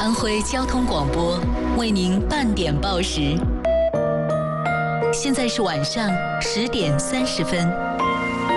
安徽交通广播为您半点报时。现在是晚上10点30分。